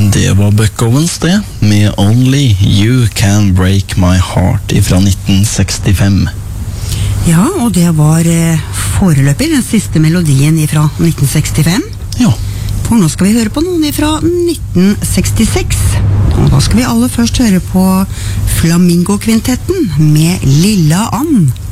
Det var Buck Owens det, med Only You Can Break My Heart fra 1965. Ja, og det var foreløpig den siste melodien fra 1965. Ja. For nå skal vi høre på noen fra 1966. Og da skal vi aller først høre på Flamingo-kvintetten med Lilla Ann.